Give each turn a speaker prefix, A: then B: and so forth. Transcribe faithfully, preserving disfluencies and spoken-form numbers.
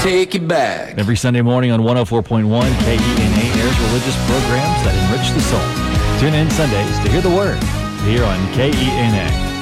A: take you back.
B: Every Sunday morning on one oh four point one, K E N A airs religious programs that enrich the soul. Tune in Sundays to hear the Word here on K E N A.